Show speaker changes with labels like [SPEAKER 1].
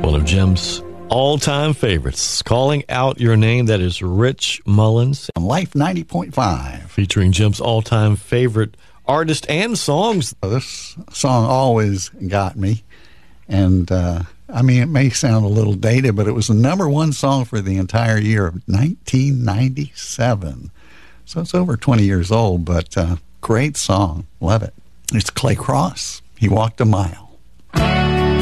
[SPEAKER 1] One of Jim's all-time favorites. Calling Out Your Name, that is Rich Mullins.
[SPEAKER 2] On Life 90.5.
[SPEAKER 1] Featuring Jim's all-time favorite artist and songs.
[SPEAKER 2] This song always got me. And, it may sound a little dated, but it was the number one song for the entire year of 1997. So it's over 20 years old, but great song. Love it. It's Clay Cross. He Walked a Mile.